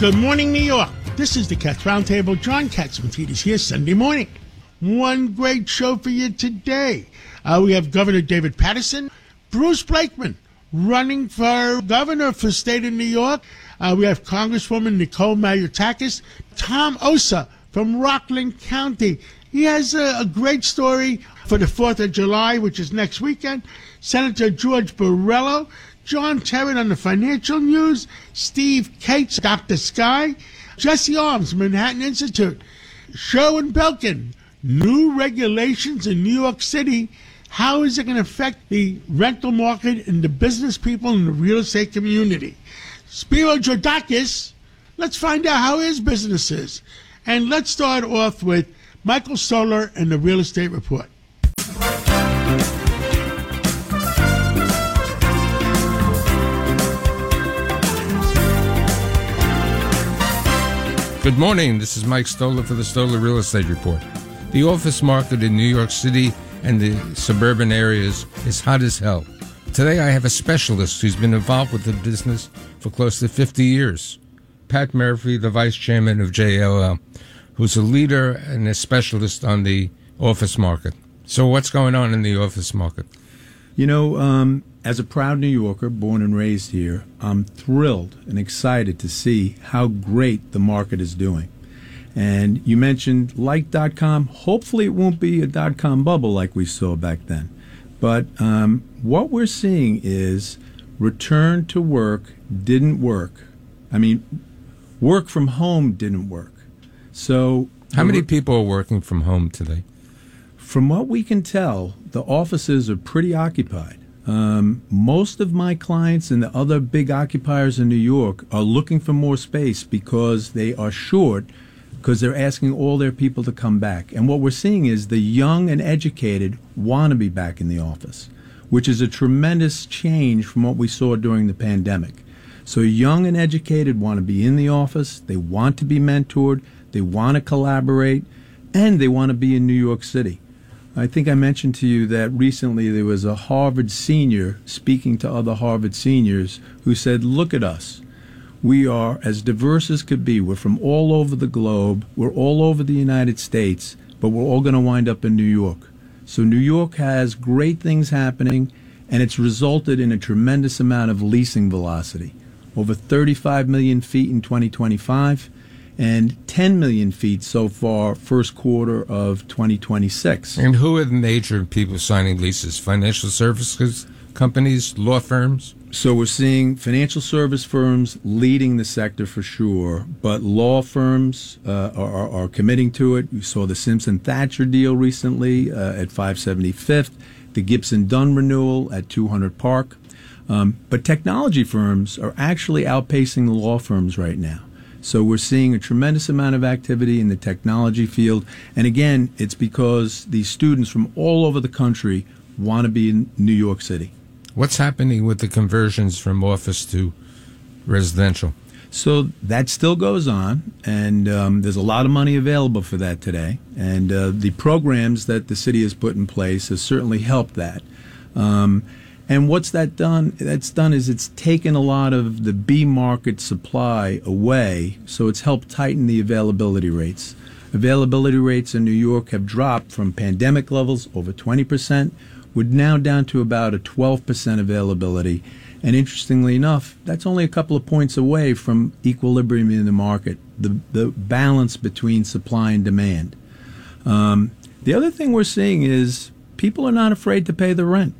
Good morning, New York. This is the Cats Roundtable. John Catsimatidis here Sunday morning. One great show for you today. We have Governor David Paterson, Bruce Blakeman running for governor for the state of New York. We have Congresswoman Nicole Maliotakis, Tom Osa from Rockland County. He has a great story for the 4th of July, which is next weekend. Senator George Borrello, John Terran on the financial news, Steve Cates, Dr. Sky, Jesse Arms, Manhattan Institute, Sherwin Belkin, new regulations in New York City. How is it going to affect the rental market and the business people in the real estate community? Spiro Georgakis, let's find out how his business is. And let's start off with Michael Stoler and the Real Estate Report. Good morning. This is Mike Stoler for the Stoler Real Estate Report. The office market in New York City and the suburban areas is hot as hell. Today I have a specialist who's been involved with the business for close to 50 years. Pat Murphy, the vice chairman of JLL, who's a leader and a specialist on the office market. So what's going on in the office market? You know, as a proud New Yorker, born and raised here, I'm thrilled and excited to see how great the market is doing. And you mentioned like .com. Hopefully it won't be a .com bubble like we saw back then. But what we're seeing is return to work didn't work. I mean, work from home didn't work. So how many people are working from home today? From what we can tell, the offices are pretty occupied. Most of my clients and the other big occupiers in New York are looking for more space because they are short, because they're asking all their people to come back. And what we're seeing is the young and educated want to be back in the office, which is a tremendous change from what we saw during the pandemic. So young and educated want to be in the office, they want to be mentored, they want to collaborate, and they want to be in New York City. I think I mentioned to you that recently there was a Harvard senior speaking to other Harvard seniors who said, look at us. We are as diverse as could be. We're from all over the globe. We're all over the United States, but we're all going to wind up in New York. So New York has great things happening, and it's resulted in a tremendous amount of leasing velocity. Over 35 million feet in 2025. And 10 million feet so far, first quarter of 2026. And who are the major people signing leases? Financial services companies, law firms? So we're seeing financial service firms leading the sector for sure, but law firms are committing to it. We saw the Simpson Thatcher deal recently at 575th, the Gibson Dunn renewal at 200 Park. But technology firms are actually outpacing the law firms right now. So we're seeing a tremendous amount of activity in the technology field. And again, it's because these students from all over the country want to be in New York City. What's happening with the conversions from office to residential? So that still goes on, and there's a lot of money available for that today. And the programs that the city has put in place has certainly helped that. And what's that done? That's done is it's taken a lot of the B market supply away, so it's helped tighten the availability rates. Availability rates in New York have dropped from pandemic levels, over 20%. We're now down to about a 12% availability. And interestingly enough, that's only a couple of points away from equilibrium in the market, the balance between supply and demand. The other thing we're seeing is people are not afraid to pay the rent.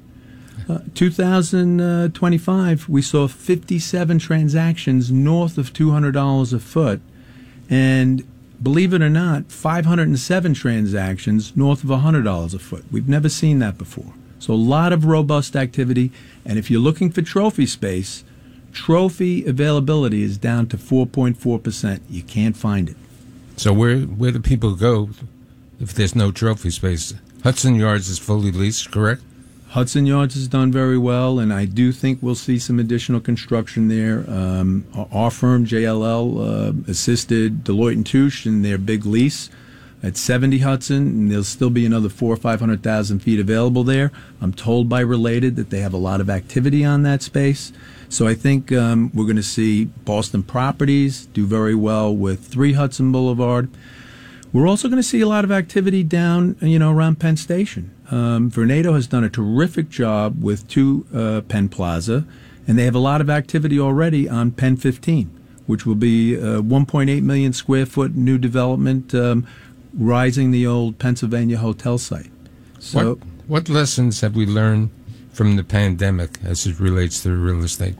2025, we saw 57 transactions north of $200 a foot, and believe it or not, 507 transactions north of $100 a foot. We've never seen that before. So a lot of robust activity, and if you're looking for trophy space, trophy availability is down to 4.4%. You can't find it. So where do people go if there's no trophy space? Hudson Yards is fully leased, correct? Hudson Yards has done very well, and I do think we'll see some additional construction there. Our firm, JLL, assisted Deloitte & Touche in their big lease at 70 Hudson, and there'll still be another 400,000 or 500,000 feet available there. I'm told by Related that they have a lot of activity on that space. So I think we're going to see Boston Properties do very well with 3 Hudson Boulevard. We're also going to see a lot of activity down, around Penn Station. Vornado has done a terrific job with 2 Penn Plaza, and they have a lot of activity already on Penn 15, which will be a 1.8 million square foot new development, rising the old Pennsylvania hotel site. So, what lessons have we learned from the pandemic as it relates to real estate?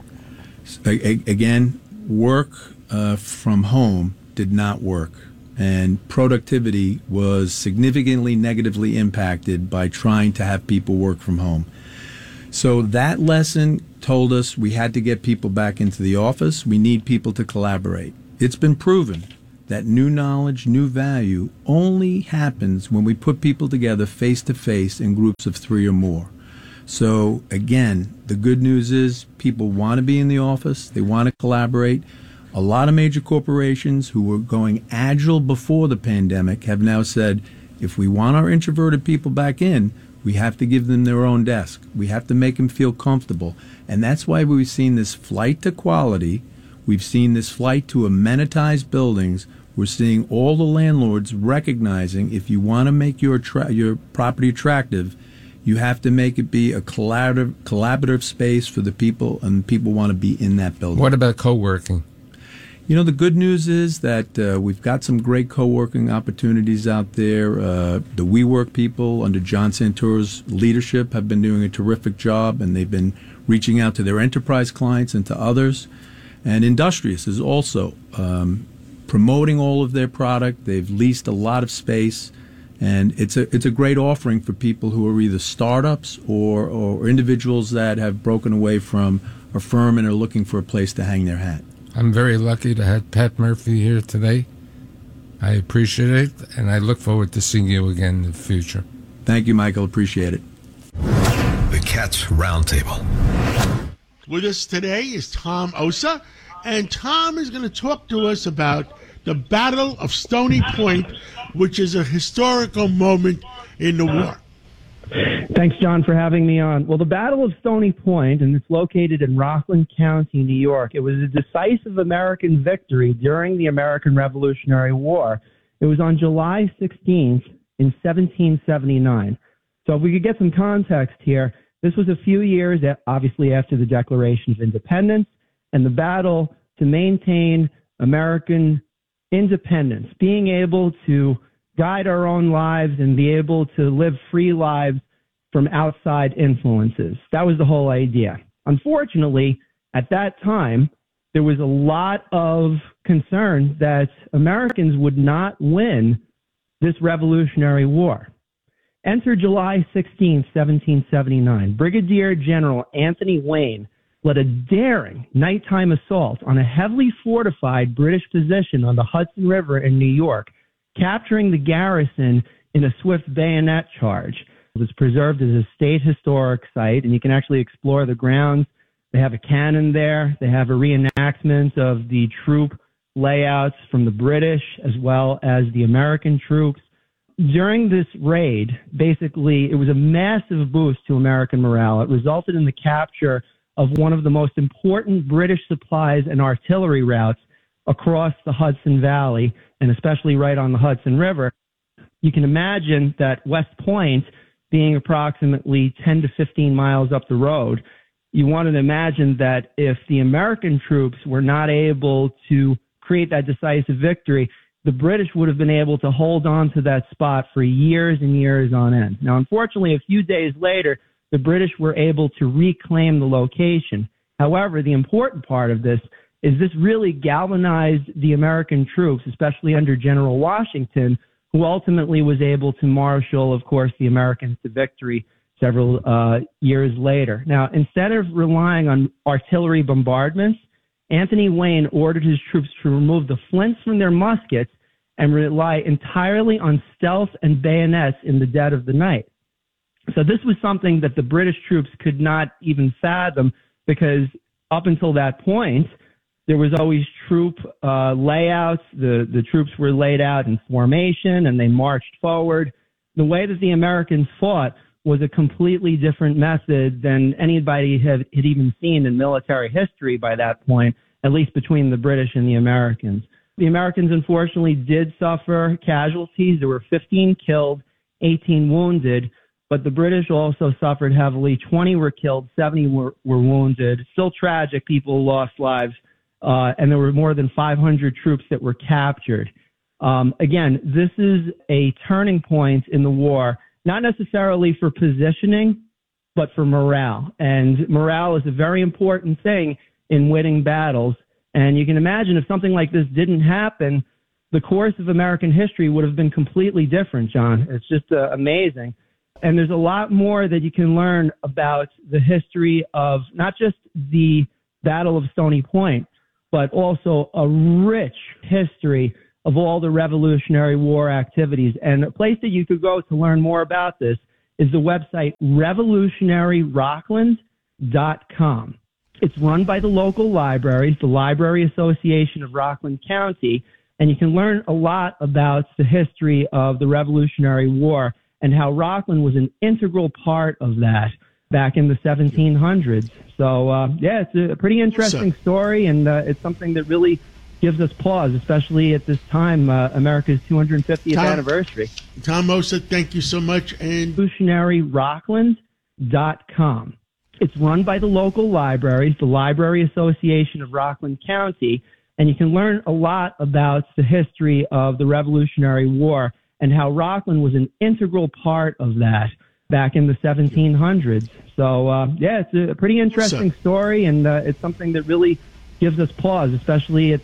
Again, work from home did not work, and productivity was significantly negatively impacted by trying to have people work from home. So that lesson told us we had to get people back into the office. We need people to collaborate. It's been proven that new knowledge, new value only happens when we put people together face to face in groups of 3 or more. So again, the good news is people want to be in the office. They want to collaborate. A lot of major corporations who were going agile before the pandemic have now said, if we want our introverted people back in, we have to give them their own desk. We have to make them feel comfortable. And that's why we've seen this flight to quality. We've seen this flight to amenitized buildings. We're seeing all the landlords recognizing if you want to make your property attractive, you have to make it be a collaborative space for the people, and people want to be in that building. What about co-working? The good news is that we've got some great co-working opportunities out there. The WeWork people under John Santoro's leadership have been doing a terrific job, and they've been reaching out to their enterprise clients and to others. And Industrious is also promoting all of their product. They've leased a lot of space, and it's a great offering for people who are either startups or individuals that have broken away from a firm and are looking for a place to hang their hat. I'm very lucky to have Pat Murphy here today. I appreciate it, and I look forward to seeing you again in the future. Thank you, Michael. Appreciate it. The Cats Roundtable. With us today is Tom Osa, and Tom is going to talk to us about the Battle of Stony Point, which is a historical moment in the war. Thanks, John, for having me on. Well, the Battle of Stony Point, and it's located in Rockland County, New York. It was a decisive American victory during the American Revolutionary War. It was on July 16th in 1779. So if we could get some context here, this was a few years, obviously, after the Declaration of Independence, and the battle to maintain American independence, being able to guide our own lives and be able to live free lives from outside influences. That was the whole idea. Unfortunately, at that time, there was a lot of concern that Americans would not win this Revolutionary War. Enter July 16, 1779. Brigadier General Anthony Wayne led a daring nighttime assault on a heavily fortified British position on the Hudson River in New York, capturing the garrison in a swift bayonet charge. It was preserved as a state historic site, and you can actually explore the grounds. They have a cannon there. They have a reenactment of the troop layouts from the British as well as the American troops. During this raid, basically, it was a massive boost to American morale. It resulted in the capture of one of the most important British supplies and artillery routes across the Hudson Valley, and especially right on the Hudson River. You can imagine that West Point being approximately 10 to 15 miles up the road, you want to imagine that if the American troops were not able to create that decisive victory, the British would have been able to hold on to that spot for years and years on end. Now, unfortunately, a few days later, the British were able to reclaim the location. However, the important part of this is this really galvanized the American troops, especially under General Washington, who ultimately was able to marshal, of course, the Americans to victory several years later. Now, instead of relying on artillery bombardments, Anthony Wayne ordered his troops to remove the flints from their muskets and rely entirely on stealth and bayonets in the dead of the night. So this was something that the British troops could not even fathom, because up until that point, There was always troop layouts. The troops were laid out in formation, and they marched forward. The way that the Americans fought was a completely different method than anybody had even seen in military history by that point, at least between the British and the Americans. The Americans, unfortunately, did suffer casualties. There were 15 killed, 18 wounded, but the British also suffered heavily. 20 were killed, 70 were wounded. Still tragic. People lost lives, and there were more than 500 troops that were captured. Again, this is a turning point in the war, not necessarily for positioning, but for morale. And morale is a very important thing in winning battles. And you can imagine if something like this didn't happen, the course of American history would have been completely different, John. It's just amazing. And there's a lot more that you can learn about the history of not just the Battle of Stony Point, but also a rich history of all the Revolutionary War activities. And a place that you could go to learn more about this is the website revolutionaryrockland.com. It's run by the local libraries, the Library Association of Rockland County, and you can learn a lot about the history of the Revolutionary War and how Rockland was an integral part of that back in the 1700s. So, yeah, it's a pretty interesting story, and it's something that really gives us pause, especially at this time, America's 250th anniversary. Tom Mosa, thank you so much. And revolutionaryrockland.com. It's run by the local libraries, the Library Association of Rockland County, and you can learn a lot about the history of the Revolutionary War and how Rockland was an integral part of that back in the 1700s. So, yeah, it's a pretty interesting story, and it's something that really gives us pause, especially at